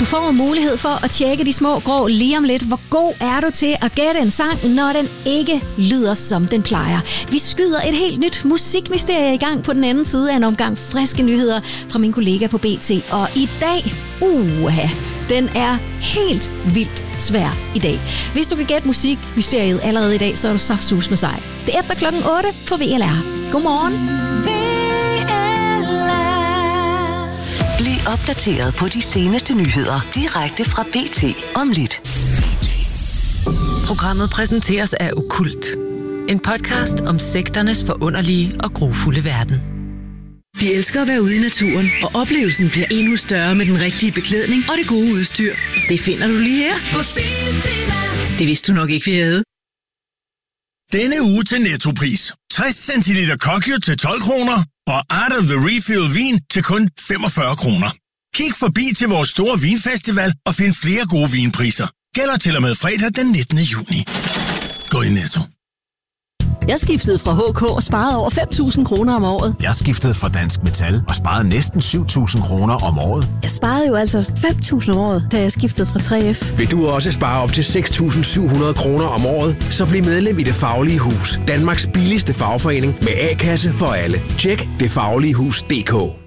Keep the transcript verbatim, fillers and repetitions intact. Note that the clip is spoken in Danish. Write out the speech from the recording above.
Du får mulighed for at tjekke de små grå lige om lidt. Hvor god er du til at gætte en sang, når den ikke lyder som den plejer? Vi skyder et helt nyt musikmysterie i gang på den anden side af en omgang friske nyheder fra min kollega på B T. Og i dag, uha, den er helt vildt svær i dag. Hvis du kan gætte musikmysteriet allerede i dag, så er du saftsus med sig. Det er efter klokken otte på V L R. Godmorgen. V L R. Bliv opdateret på de seneste nyheder direkte fra B T om lidt. Programmet præsenteres af Okkult. En podcast om sekternes forunderlige og grufulde verden. Vi elsker at være ude i naturen, og oplevelsen bliver endnu større med den rigtige beklædning og det gode udstyr. Det finder du lige her på Biltema. Det vidste du nok ikke, vi havde. Denne uge til Nettopris. tres centiliter Kokyo til tolv kroner, og Art of the Refill vin til kun femogfyrre kroner. Kig forbi til vores store vinfestival og find flere gode vinpriser. Gælder til og med fredag den nittende juni. Gå i Netto. Jeg skiftede fra H K og sparede over fem tusind kroner om året. Jeg skiftede fra Dansk Metal og sparede næsten syv tusind kroner om året. Jeg sparede jo altså fem tusind om året, da jeg skiftede fra tre F. Vil du også spare op til seks tusind syv hundrede kroner om året? Så bliv medlem i Det Faglige Hus. Danmarks billigste fagforening med A-kasse for alle. Tjek det faglige hus punktum d k.